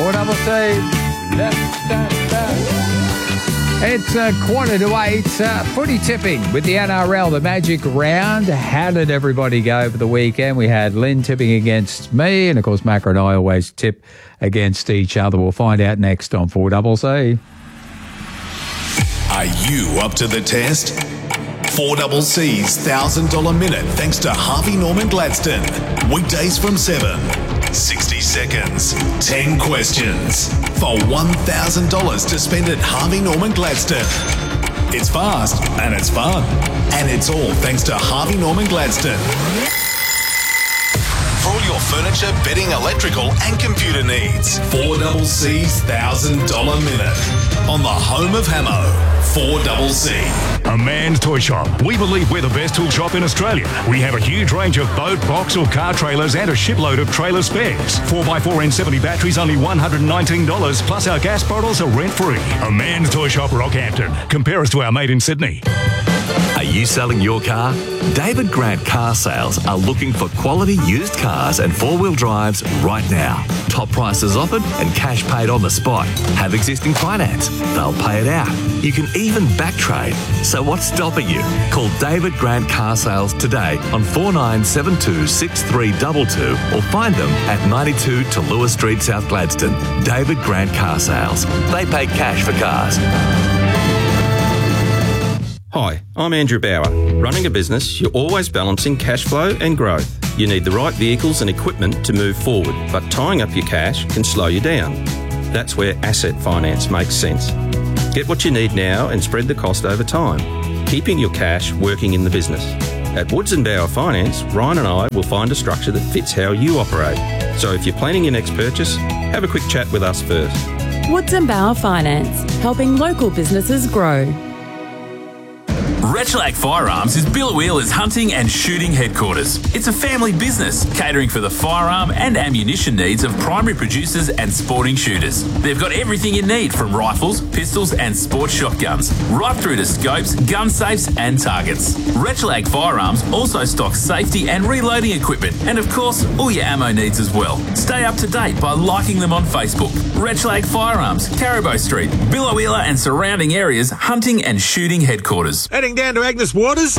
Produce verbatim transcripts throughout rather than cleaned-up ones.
four double C. Left, left, left. It's a quarter to eight. Uh, footy tipping with the N R L, the Magic Round. How did everybody go over the weekend? We had Lynn tipping against me, and of course, Macca and I always tip against each other. We'll find out next on four double C. Are you up to the test? four double C's one thousand dollars minute thanks to Harvey Norman Gladstone. Weekdays from seven. sixty seconds. ten questions. For one thousand dollars to spend at Harvey Norman Gladstone. It's fast and it's fun. And it's all thanks to Harvey Norman Gladstone. For all your furniture, bedding, electrical and computer needs. four double C's one thousand dollars minute. On the home of Hamo. four double C. A Man's Toy Shop. We believe we're the best tool shop in Australia. We have a huge range of boat, box or car trailers and a shipload of trailer spares. four by four N seventy batteries only one hundred nineteen dollars, plus our gas bottles are rent-free. A Man's Toy Shop, Rockhampton. Compare us to our mate in Sydney. Are you selling your car? David Grant Car Sales are looking for quality used cars and four-wheel drives right now. Top prices offered and cash paid on the spot. Have existing finance. They'll pay it out. You can even back trade. So what's stopping you? Call David Grant Car Sales today on four nine seven two six three two two or find them at ninety-two to Lewis Street, South Gladstone. David Grant Car Sales. They pay cash for cars. Hi, I'm Andrew Bauer. Running a business, you're always balancing cash flow and growth. You need the right vehicles and equipment to move forward, but tying up your cash can slow you down. That's where asset finance makes sense. Get what you need now and spread the cost over time, keeping your cash working in the business. At Woods and Bauer Finance, Ryan and I will find a structure that fits how you operate. So if you're planning your next purchase, have a quick chat with us first. Woods and Bauer Finance, helping local businesses grow. Retulac Firearms is Billawheeler's hunting and shooting headquarters. It's a family business catering for the firearm and ammunition needs of primary producers and sporting shooters. They've got everything you need from rifles, pistols and sports shotguns, right through to scopes, gun safes and targets. Retulac Firearms also stocks safety and reloading equipment and of course all your ammo needs as well. Stay up to date by liking them on Facebook. Retulac Firearms, Caribou Street, Billawheeler and surrounding areas hunting and shooting headquarters. Heading down to Agnes Waters?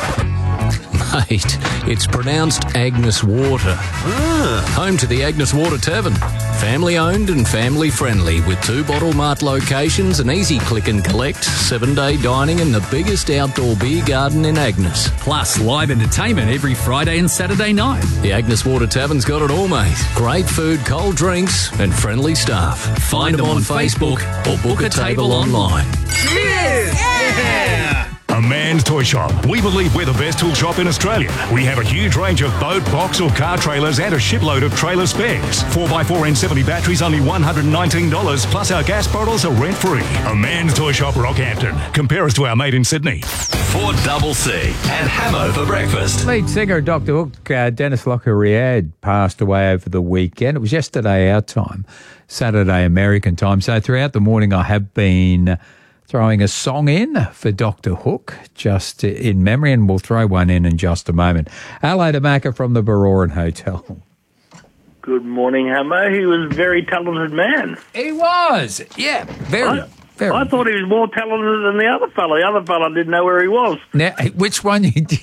Mate, it's pronounced Agnes Water. Ah. Home to the Agnes Water Tavern. Family owned and family friendly with two Bottle Mart locations, an easy click and collect, seven day dining and the biggest outdoor beer garden in Agnes. Plus live entertainment every Friday and Saturday night. The Agnes Water Tavern's got it all, mate. Great food, cold drinks and friendly staff. Find, Find them on, on Facebook, Facebook or book a table online. Cheers! Yeah! A Man's Toy Shop. We believe we're the best tool shop in Australia. We have a huge range of boat, box or car trailers and a shipload of trailer spares. four by four N seventy batteries only one hundred nineteen dollars, plus our gas bottles are rent-free. A Man's Toy Shop, Rockhampton. Compare us to our mate in Sydney. four double C and Hamo for breakfast. Lead singer of Doctor Hook, uh, Dennis Lockyer-Riad, passed away over the weekend. It was yesterday our time, Saturday American time. So throughout the morning I have been throwing a song in for Doctor Hook, just in memory, and we'll throw one in in just a moment. Hello to Macca from the Baroran Hotel. Good morning, Hamo. He was a very talented man. He was, yeah, very, I, very. I thought he was more talented than the other fella. The other fella didn't know where he was. Now, which one?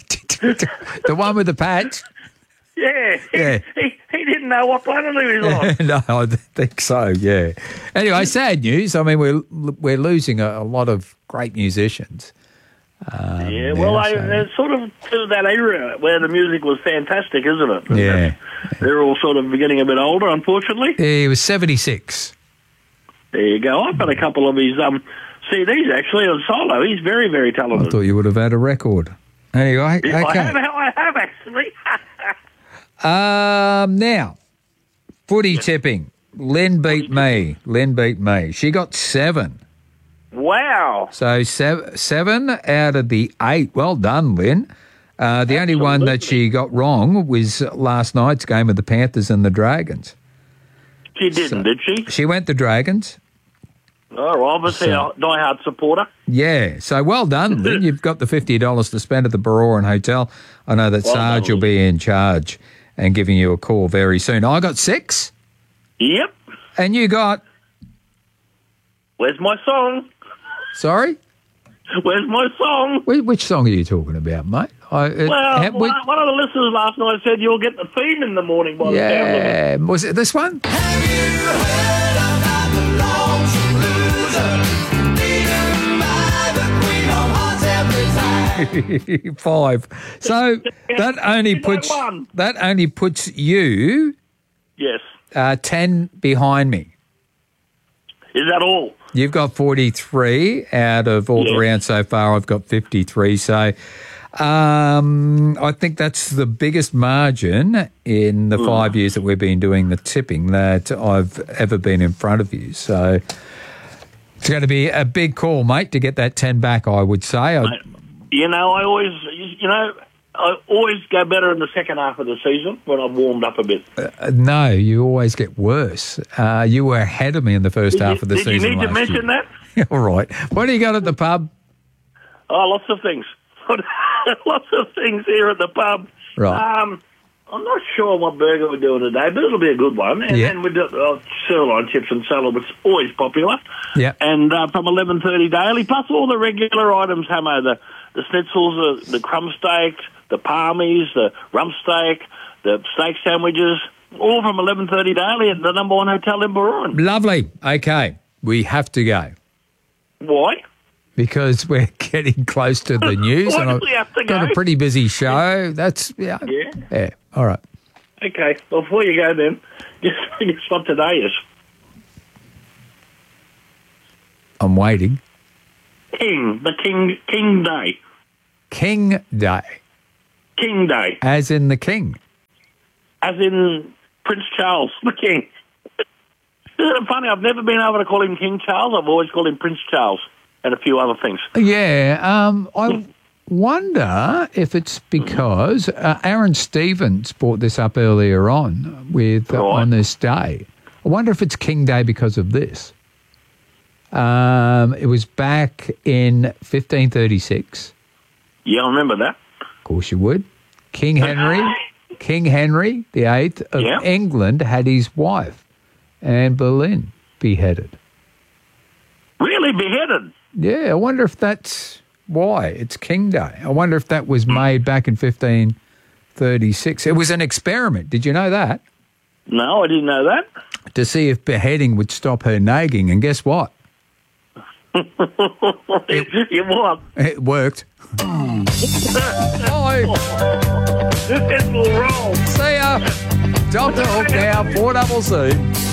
The one with the patch? Yeah, he, yeah. He, he didn't know what planet he was on. No, I think so, yeah. Anyway, sad news. I mean, we're we're losing a, a lot of great musicians. Um, yeah, well, now, they, so. they're sort of to that era where the music was fantastic, isn't it? And yeah. They're all sort of getting a bit older, unfortunately. Yeah, he was seventy-six. There you go. I've got a couple of his um, C Ds, actually, on solo. He's very, very talented. I thought you would have had a record. Anyway, yeah, okay. I have, I have actually. Um, now, footy tipping. Lynn beat me. Lynn beat me. She got seven. Wow. So seven, seven out of the eight. Well done, Lynn. Uh, the Absolutely. only one that she got wrong was last night's game of the Panthers and the Dragons. She didn't, so, did she? She went the Dragons. Oh, obviously so, a diehard supporter. Yeah, so well done, Lynn. You've got the fifty dollars to spend at the Baroran Hotel. I know that well Sarge done, will be in charge and giving you a call very soon. I got six. Yep. And you got... Where's my song? Sorry? Where's my song? Wh- Which song are you talking about, mate? I, uh, Well, have we- one, one of the listeners last night said you'll get the theme in the morning by the sound of it. yeah. Was it this one? Five. So that only Is that puts one? that only puts you Yes. uh, ten behind me. Is that all? You've got forty-three out of all the Yes. rounds so far. I've got fifty-three. So um, I think that's the biggest margin in the five years that we've been doing the tipping that I've ever been in front of you. So it's going to be a big call, mate, to get that ten back, I would say. I, You know, I always, you know, I always go better in the second half of the season when I've warmed up a bit. Uh, no, you always get worse. Uh, you were ahead of me in the first Did half you- of the did season. you need to last mention year. that? All right. What do you got at the pub? Oh, lots of things. Lots of things here at the pub. Right. Um, I'm not sure what burger we're doing today, but it'll be a good one. And Yeah. then we do uh, sirloin chips and salad, which is always popular. Yeah. And uh, from eleven thirty daily, plus all the regular items, Hamo, the, the schnitzels, the, the crumb steaks, the palmies, the rump steak, the steak sandwiches, all from eleven thirty daily at the number one hotel in Barooran. Lovely. Okay. We have to go Why? because we're getting close to the news. Why and do I've we have to got go? a pretty busy show. That's, yeah. Yeah. Yeah. All right. Okay. Well, before you go then, guess, guess what today is? I'm waiting. King. The King King Day. King Day, King Day. as in the king. As in Prince Charles, the King. Isn't it funny? I've never been able to call him King Charles. I've always called him Prince Charles and a few other things. Yeah, um, I wonder if it's because uh, Aaron Stevens brought this up earlier on with uh, Right. on this day. I wonder if it's King Day because of this. Um, it was back in fifteen thirty-six. Yeah, I remember that. Of course you would. King Henry, King Henry the Eighth of Yeah. England had his wife, Anne Boleyn, beheaded. Really beheaded. Yeah, I wonder if that's why it's King Day. I wonder if that was made back in fifteen thirty-six. It was an experiment. Did you know that? No, I didn't know that. To see if beheading would stop her nagging. And guess what? You what? It worked. This will roll. See ya. Doctor Hook now, four double C.